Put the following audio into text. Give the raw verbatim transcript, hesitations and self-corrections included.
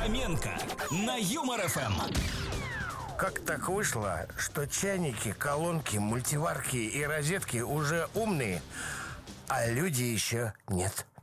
Фоменко на Юмор эф эм. Как так вышло, что чайники, колонки, мультиварки и розетки уже умные, а люди еще нет?